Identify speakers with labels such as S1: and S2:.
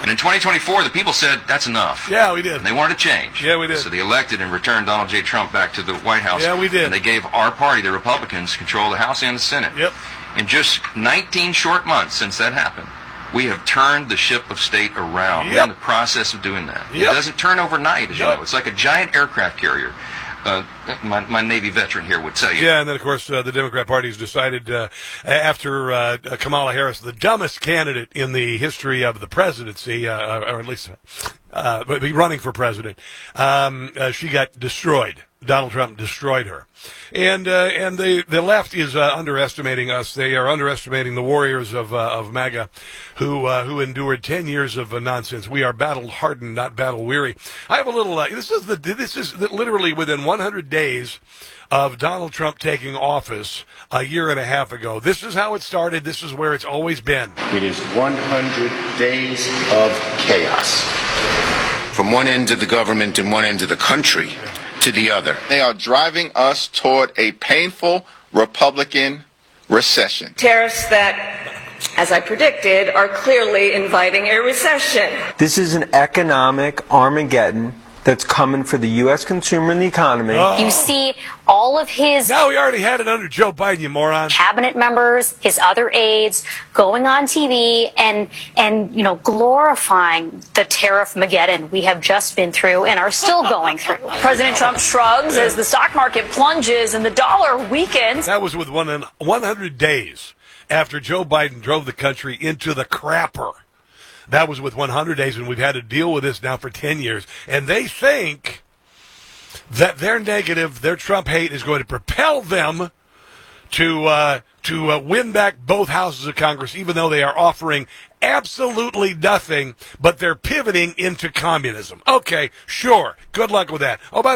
S1: And in 2024, the people said, that's enough.
S2: Yeah, we did.
S1: And they wanted to change.
S2: Yeah, we did.
S1: So they elected and returned Donald J. Trump back to the White House.
S2: Yeah, we did.
S1: And they gave our party, the Republicans, control of the House and the Senate.
S2: Yep.
S1: In just 19 short months since that happened, we have turned the ship of state around.
S2: Yep.
S1: We're in the process of doing that.
S2: Yep.
S1: It doesn't turn overnight, as you
S2: Yep.
S1: know. It's like a giant aircraft carrier. My Navy veteran here would tell you.
S2: Yeah, and then, of course, the Democrat Party has decided after Kamala Harris, the dumbest candidate in the history of the presidency, or at least running for president, she got destroyed. Donald Trump destroyed her. And the left is underestimating us. They are underestimating the warriors of MAGA who endured 10 years of nonsense. We are battle-hardened, not battle-weary. I have a little, this is literally within 100 days of Donald Trump taking office a year and a half ago. This is how it started. This is where it's always been.
S3: It is 100 days of chaos. From one end of the government and one end of the country to the other.
S4: They are driving us toward a painful Republican recession.
S5: Tariffs that, as I predicted, are clearly inviting a recession.
S6: This is an economic Armageddon that's coming for the U.S. consumer and the economy.
S7: You see all of his...
S2: No, we already had it under Joe Biden, you moron.
S7: ...cabinet members, his other aides, going on TV and you know, glorifying the tariff-mageddon we have just been through and are still going through.
S8: President Trump shrugs as the stock market plunges and the dollar weakens.
S2: That was with 100 days after Joe Biden drove the country into the crapper. That was with 100 days, and we've had to deal with this now for 10 years. And they think that their negative, their Trump hate is going to propel them to win back both houses of Congress, even though they are offering absolutely nothing, but they're pivoting into communism. Okay, sure. Good luck with that. Oh, by the